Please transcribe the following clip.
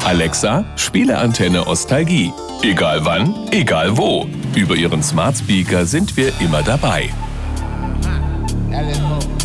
Alexa, spiele Antenne Ostalgie. Egal wann, egal wo. Über Ihren Smart Speaker sind wir immer dabei.